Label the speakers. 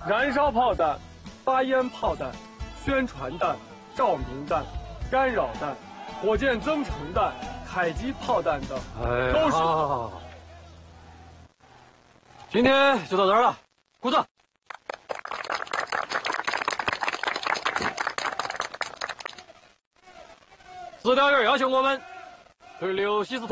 Speaker 1: 燃烧炮弹、发烟炮弹、宣传弹、照明弹、干扰弹、火箭增程弹、迫击炮弹等，都是。
Speaker 2: 今天就到这儿了，鼓掌。4条员要求我们对刘西斯。